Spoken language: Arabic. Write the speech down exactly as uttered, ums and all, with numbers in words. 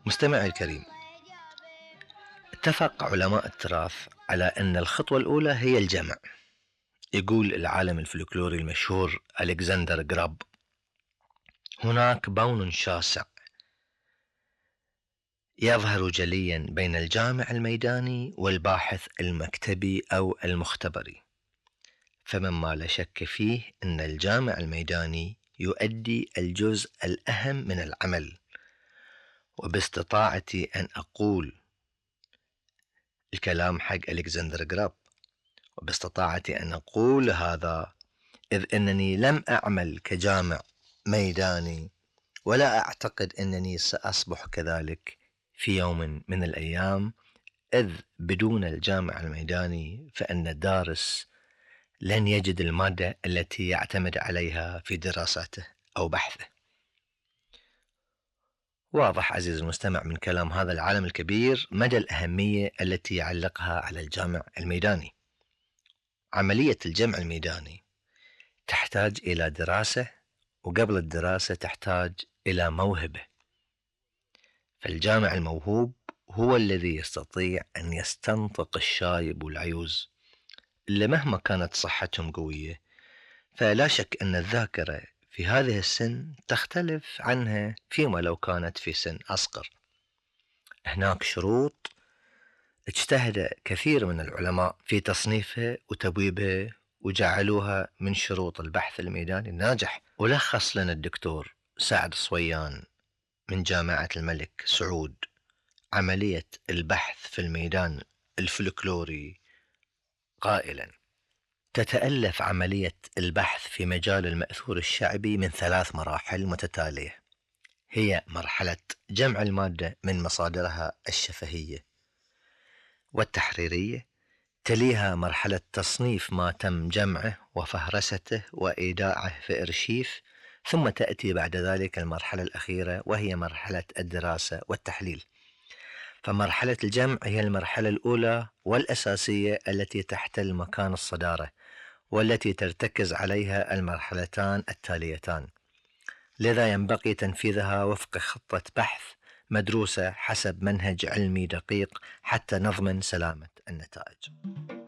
مستمعي الكريم، اتفق علماء التراث على أن الخطوة الأولى هي الجمع. يقول العالم الفلكلوري المشهور ألكسندر جراب: هناك بون شاسع يظهر جليا بين الجامع الميداني والباحث المكتبي أو المختبري، فمما لا شك فيه أن الجامع الميداني يؤدي الجزء الأهم من العمل، وباستطاعتي أن أقول الكلام حق ألكسندر جراب، وباستطاعتي أن أقول هذا إذ أنني لم أعمل كجامع ميداني، ولا أعتقد أنني سأصبح كذلك في يوم من الأيام، إذ بدون الجامع الميداني فإن الدارس لن يجد المادة التي يعتمد عليها في دراسته أو بحثه. واضح عزيزي المستمع من كلام هذا العالم الكبير مدى الأهمية التي يعلقها على الجامع الميداني. عملية الجمع الميداني تحتاج إلى دراسة، وقبل الدراسة تحتاج إلى موهبة. فالجامع الموهوب هو الذي يستطيع أن يستنطق الشايب والعيوز اللي مهما كانت صحتهم قوية، فلا شك أن الذاكرة في هذه السن تختلف عنها فيما لو كانت في سن أصغر. هناك شروط اجتهد كثير من العلماء في تصنيفها وتبويبها، وجعلوها من شروط البحث الميداني الناجح. ولخص لنا الدكتور سعد صويان من جامعة الملك سعود عملية البحث في الميدان الفلكلوري قائلا: تتألف عملية البحث في مجال المأثور الشعبي من ثلاث مراحل متتالية، هي مرحلة جمع المادة من مصادرها الشفهية والتحريرية، تليها مرحلة تصنيف ما تم جمعه وفهرسته وإيداعه في إرشيف، ثم تأتي بعد ذلك المرحلة الأخيرة وهي مرحلة الدراسة والتحليل. فمرحلة الجمع هي المرحلة الأولى والأساسية التي تحتل مكان الصدارة، والتي ترتكز عليها المرحلتان التاليتان، لذا ينبغي تنفيذها وفق خطة بحث مدروسة حسب منهج علمي دقيق حتى نضمن سلامة النتائج.